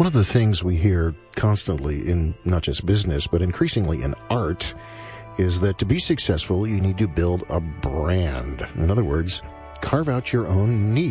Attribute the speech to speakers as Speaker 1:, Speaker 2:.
Speaker 1: One of the things we hear constantly in not just business, but increasingly in art, is that to be successful, you need to build a brand. In other words, carve out your own niche.